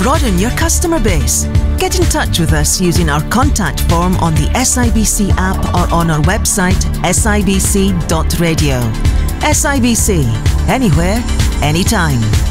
broaden your customer base. Get in touch with us using our contact form on the SIBC app or on our website sibc.radio. SIBC, anywhere, anytime.